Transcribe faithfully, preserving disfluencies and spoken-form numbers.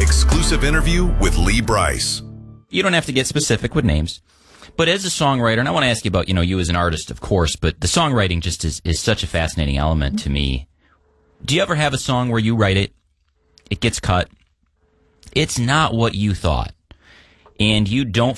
Exclusive interview with Lee Brice. You don't have to get specific with names. But as a songwriter, and I want to ask you about, you know, you as an artist, of course, but the songwriting just is, is such a fascinating element to me. Do you ever have a song where you write it, it gets cut, it's not what you thought, and you don't